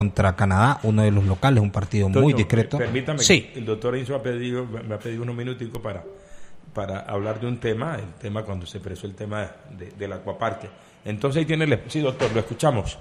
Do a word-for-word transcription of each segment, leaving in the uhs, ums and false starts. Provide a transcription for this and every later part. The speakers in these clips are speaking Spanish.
contra Canadá, uno de los locales, un partido Antonio, muy discreto. Permítame, sí. El doctor Enzo ha pedido, me ha pedido unos minuticos para, para hablar de un tema, el tema cuando se expresó el tema de, del acuaparque. Entonces ahí tiene, el, sí doctor, lo escuchamos.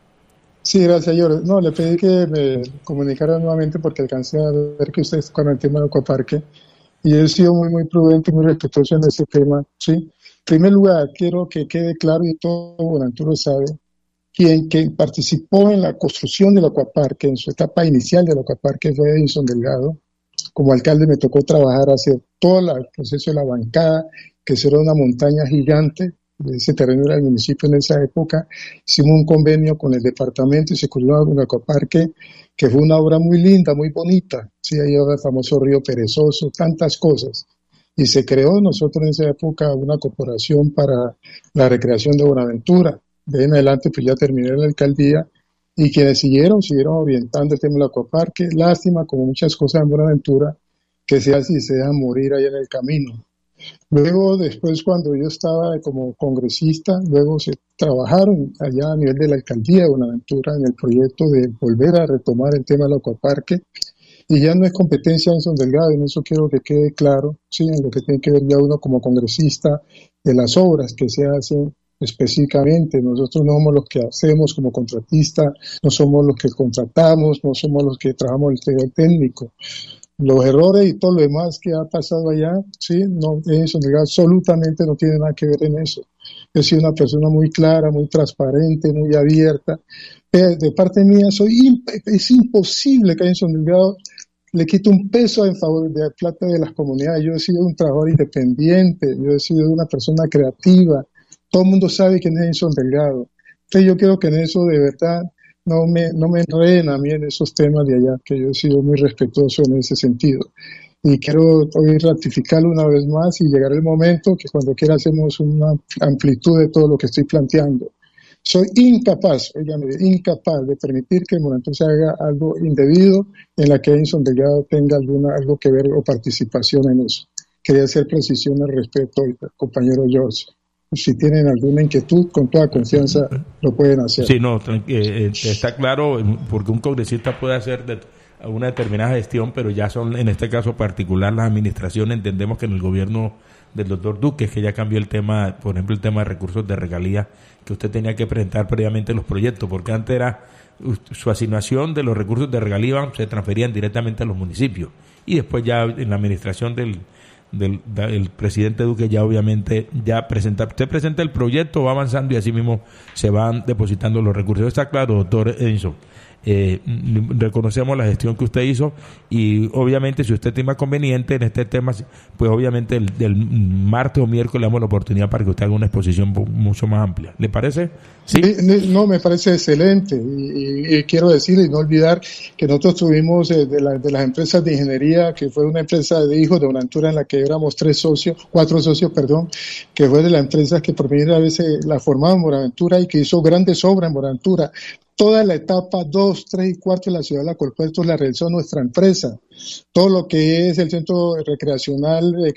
Sí, gracias, señor. No, le pedí que me comunicara nuevamente porque alcancé a ver que usted está con el tema del acuaparque y he sido muy, muy prudente y muy respetuoso en ese tema, ¿sí? En primer lugar, quiero que quede claro y todo Buenaventura sabe, quien, quien participó en la construcción del acuaparque, en su etapa inicial del acuaparque fue Edison Delgado. Como alcalde me tocó trabajar hacia todo el proceso de la bancada, que será una montaña gigante. Ese terreno era el municipio en esa época. Hicimos un convenio con el departamento y se construyó un acuaparque que fue una obra muy linda, muy bonita. Sí, ahí ahora el famoso río Perezoso, tantas cosas. Y se creó nosotros en esa época una corporación para la recreación de Buenaventura. De ahí en adelante pues ya terminé la alcaldía y quienes siguieron, siguieron orientando el tema del acuaparque. Lástima, como muchas cosas en Buenaventura, que se hace y se dejan morir ahí en el camino. Luego, después, cuando yo estaba como congresista, luego se trabajaron allá a nivel de la alcaldía de Buenaventura en el proyecto de volver a retomar el tema del acuaparque, y ya no es competencia de Edison Delgado, en eso quiero que quede claro, sí, en lo que tiene que ver ya uno como congresista de las obras que se hacen específicamente. Nosotros no somos los que hacemos como contratista, no somos los que contratamos, no somos los que trabajamos el tema técnico. Los errores y todo lo demás que ha pasado allá, sí, no, eso absolutamente no tiene nada que ver en eso. Yo soy una persona muy clara, muy transparente, muy abierta. Eh, de parte mía, soy imp es imposible que a Edison Delgado le quite un peso en favor de la plata de las comunidades. Yo he sido un trabajador independiente, yo he sido una persona creativa. Todo el mundo sabe quién es Edison Delgado. Entonces yo creo que en eso de verdad no me, no me enreden a mí en esos temas de allá, que yo he sido muy respetuoso en ese sentido. Y quiero hoy ratificarlo una vez más y llegar el momento que cuando quiera hacemos una amplitud de todo lo que estoy planteando. Soy incapaz, oígame, incapaz de permitir que en Buenaventura se haga algo indebido en la que Edison Delgado tenga alguna, algo que ver o participación en eso. Quería hacer precisión al respecto, compañero George. Si tienen alguna inquietud, con toda confianza lo pueden hacer. Sí, no, eh, está claro, porque un congresista puede hacer de, una determinada gestión, pero ya son, en este caso particular, las administraciones. Entendemos que en el gobierno del doctor Duque, que ya cambió el tema, por ejemplo, el tema de recursos de regalía, que usted tenía que presentar previamente los proyectos, porque antes era su asignación de los recursos de regalía se transferían directamente a los municipios, y después ya en la administración del Del, del presidente Duque ya obviamente ya presenta, usted presenta el proyecto, va avanzando y así mismo se van depositando los recursos. Está claro, doctor Edison. Eh, reconocemos la gestión que usted hizo y obviamente si usted estima conveniente en este tema, pues obviamente el, el martes o miércoles le damos la oportunidad para que usted haga una exposición mucho más amplia. ¿Le parece? Sí, no, me parece excelente y, y, y quiero decir y no olvidar que nosotros tuvimos eh, de, la, de las empresas de ingeniería, que fue una empresa de hijos de Buenaventura en la que éramos tres socios, cuatro socios, perdón, que fue de las empresas que por primera vez eh, la formaban en Buenaventura y que hizo grandes obras en Buenaventura. Toda la etapa dos, tres y cuatro de la ciudad de la Colpuerto la realizó nuestra empresa. Todo lo que es el centro recreacional de,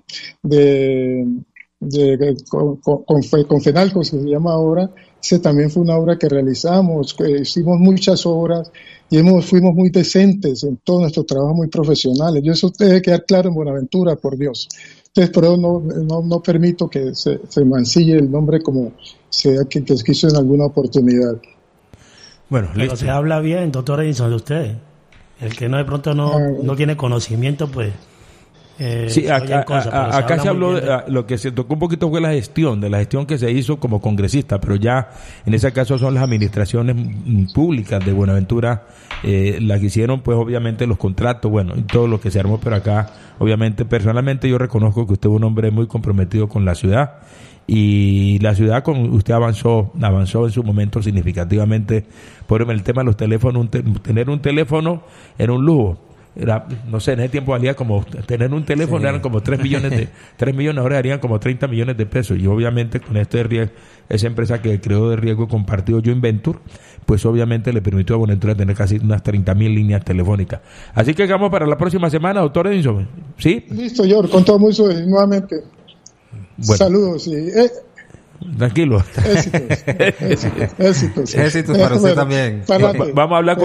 de, de, de con, con, con Fenalco, se llama ahora, ese también fue una obra que realizamos. Hicimos muchas obras y hemos, fuimos muy decentes en todo nuestro trabajo, muy profesionales. Y eso debe quedar claro en Buenaventura, por Dios. Entonces, por eso no, no, no permito que se, se mancille el nombre como sea que, que se hizo en alguna oportunidad. Bueno, pero listo. Se habla bien, doctor Edison, de ustedes. El que no de pronto no, no tiene conocimiento, pues... Eh, sí, acá, cosas, a, acá se, se habló, de, de... lo que se tocó un poquito fue la gestión, de la gestión que se hizo como congresista, pero ya en ese caso son las administraciones públicas de Buenaventura eh, las que hicieron, pues obviamente los contratos, bueno, y todo lo que se armó, pero acá, obviamente, personalmente yo reconozco que usted es un hombre muy comprometido con la ciudad. Y la ciudad, con usted avanzó avanzó en su momento significativamente. Por el tema de los teléfonos, un te, tener un teléfono era un lujo. Era, no sé, en ese tiempo valía como, tener un teléfono sí. eran como tres millones de, tres millones, ahora darían como treinta millones de pesos. Y obviamente con este riesgo, esa empresa que creó de riesgo compartido Joint Venture, pues obviamente le permitió a Buenaventura tener casi unas treinta mil líneas telefónicas. Así que vamos para la próxima semana, doctor Edison. ¿Sí? Listo, George, con todo mucho nuevamente. Bueno. Saludos. Y, eh, Tranquilo. Éxitos. Éxitos. Éxitos para usted también. Vamos a hablar con